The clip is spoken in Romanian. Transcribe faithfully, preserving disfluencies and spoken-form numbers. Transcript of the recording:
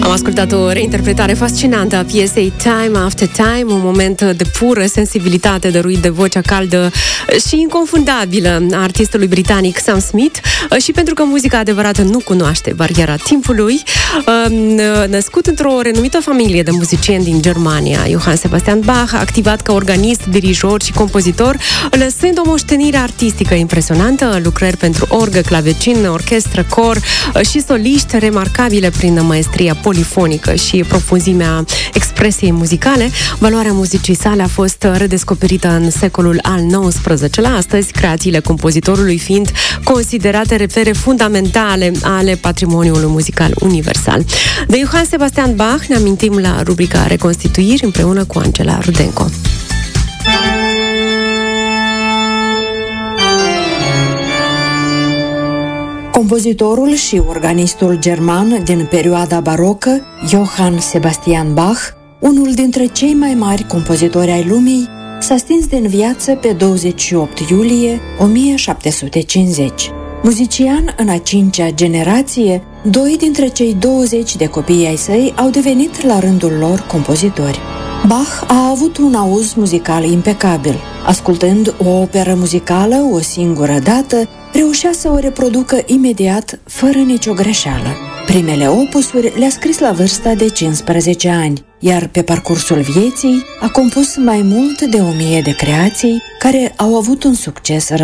Am ascultat o reinterpretare fascinantă a piesei Time After Time, un moment de pură sensibilitate dăruit de vocea caldă și inconfundabilă a artistului britanic Sam Smith, și pentru că muzica adevărată nu cunoaște bariera timpului. Născut într-o renumită familie de muzicieni din Germania, Johann Sebastian Bach a activat ca organist, dirijor și compozitor, lăsând o moștenire artistică impresionantă, lucrări pentru orgă, clavecin, orchestră, cor și soliști remarcabile prin maestria polifonică și profunzimea expresiei muzicale. Valoarea muzicii sale a fost redescoperită în secolul al nouăsprezecelea-lea, astăzi creațiile compozitorului fiind considerate repere fundamentale ale patrimoniului muzical universal. De Johann Sebastian Bach ne amintim la rubrica Reconstituiri împreună cu Angela Rudenko. Compozitorul și organistul german din perioada barocă, Johann Sebastian Bach, unul dintre cei mai mari compozitori ai lumii, s-a stins din viață pe douăzeci și opt iulie o mie șapte sute cincizeci. Muzician în a cincea generație, doi dintre cei douăzeci de copii ai săi au devenit la rândul lor compozitori. Bach a avut un auz muzical impecabil. Ascultând o operă muzicală o singură dată, reușea să o reproducă imediat, fără nicio greșeală. Primele opusuri le-a scris la vârsta de cincisprezece ani, iar pe parcursul vieții a compus mai mult de o mie de creații care au avut un succes